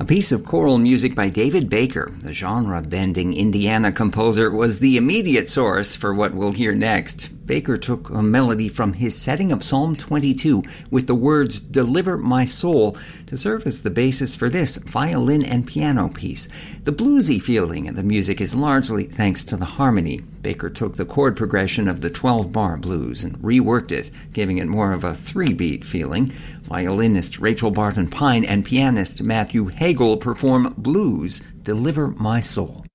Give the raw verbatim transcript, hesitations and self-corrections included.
piece of choral music by David Baker, the genre-bending Indiana composer, was the immediate source for what we'll hear next. Baker took a melody from his setting of Psalm twenty-two with the words, "Deliver my soul," to serve as the basis for this violin and piano piece. The bluesy feeling in the music is largely thanks to the harmony. Baker took the chord progression of the twelve-bar blues and reworked it, giving it more of a three-beat feeling. Violinist Rachel Barton Pine and pianist Matthew Hagel perform Blues, Deliver My Soul.